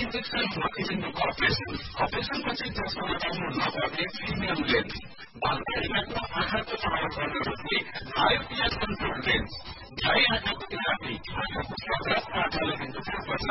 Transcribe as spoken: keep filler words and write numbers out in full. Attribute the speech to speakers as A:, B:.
A: injection किसिमको operation अपरेसनपछि त्यसमा लगाउनु नपर्ने फिमेल लेन्स बालबालिकाको आँखाको चलाउ गर्न रोक्ने आइपिएस कन्ट्रोल लेन्स ढाई आँखाको बिरामी आँखाको सग्रासबाट लगाइनुपर्छ